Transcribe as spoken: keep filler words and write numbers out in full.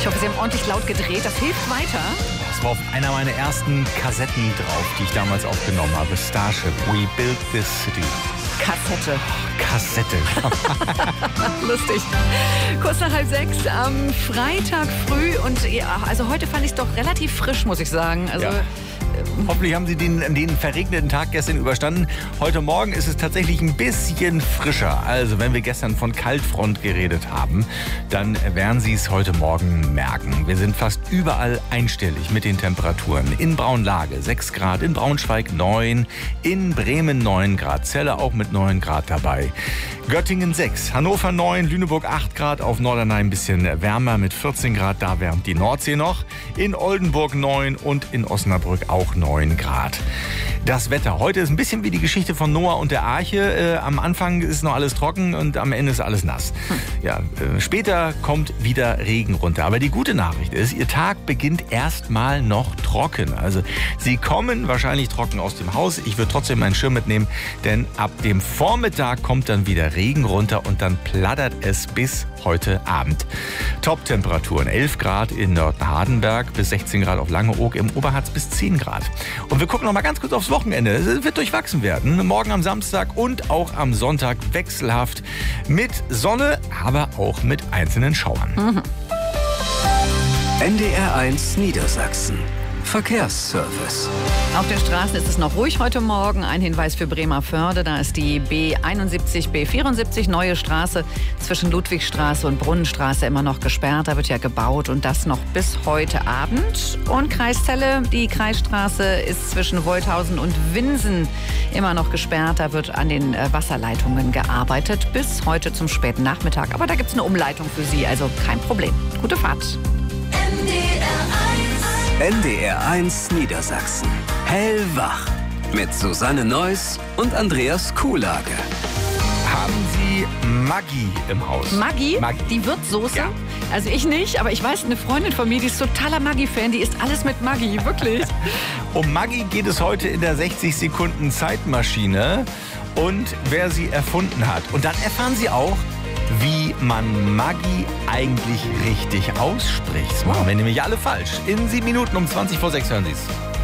Ich hoffe, Sie haben ordentlich laut gedreht. Das hilft weiter. Das war auf einer meiner ersten Kassetten drauf, die ich damals aufgenommen habe. Starship, We Built This City. Kassette. Kassette. Lustig. Kurz nach halb sechs am Freitag früh. Und ja, also heute fand ich es doch relativ frisch, muss ich sagen. Also, ja. Hoffentlich haben Sie den, den verregneten Tag gestern überstanden. Heute Morgen ist es tatsächlich ein bisschen frischer. Also wenn wir gestern von Kaltfront geredet haben, dann werden Sie es heute Morgen merken. Wir sind fast überall einstellig mit den Temperaturen. In Braunlage sechs Grad, in Braunschweig neun, in Bremen neun Grad, Celle auch mit neun Grad dabei. Göttingen sechs, Hannover neun, Lüneburg acht Grad, auf Norderney ein bisschen wärmer mit vierzehn Grad, da wärmt die Nordsee noch. In Oldenburg neun und in Osnabrück auch neun Grad. Das Wetter. Heute ist ein bisschen wie die Geschichte von Noah und der Arche. Äh, am Anfang ist noch alles trocken und am Ende ist alles nass. Hm. Ja, äh, später kommt wieder Regen runter. Aber die gute Nachricht ist, Ihr Tag beginnt erstmal noch trocken. Also Sie kommen wahrscheinlich trocken aus dem Haus. Ich würde trotzdem meinen Schirm mitnehmen, denn ab dem Vormittag kommt dann wieder Regen runter und dann plattert es bis heute Abend. Top-Temperaturen elf Grad in Nörten-Hardenberg bis sechzehn Grad auf Langeoog, im Oberharz bis zehn Grad. Und wir gucken noch mal ganz kurz aufs Wochenende. Es wird durchwachsen werden. Morgen am Samstag und auch am Sonntag wechselhaft mit Sonne, aber auch mit einzelnen Schauern. Mhm. N D R eins Niedersachsen. Verkehrsservice. Auf den Straßen ist es noch ruhig heute Morgen. Ein Hinweis für Bremervörde. Da ist die B einundsiebzig, B vierundsiebzig, neue Straße zwischen Ludwigstraße und Brunnenstraße immer noch gesperrt. Da wird ja gebaut und das noch bis heute Abend. Und Kreis Celle, die Kreisstraße ist zwischen Wolthausen und Winsen immer noch gesperrt. Da wird an den Wasserleitungen gearbeitet bis heute zum späten Nachmittag. Aber da gibt es eine Umleitung für Sie, also kein Problem. Gute Fahrt. N D R eins Niedersachsen. Hellwach. Mit Susanne Neuss und Andreas Kuhlage. Haben Sie Maggi im Haus? Maggi? Maggi. Die Wirtssoße? Ja. Also ich nicht, aber ich weiß, eine Freundin von mir, die ist totaler Maggi-Fan, die isst alles mit Maggi, wirklich. Um Maggi geht es heute in der sechzig Sekunden Zeitmaschine und wer sie erfunden hat. Und dann erfahren Sie auch, wie man Maggi eigentlich richtig ausspricht. Das machen wir nämlich alle falsch. In sieben Minuten um zwanzig vor sechs hören Sie es.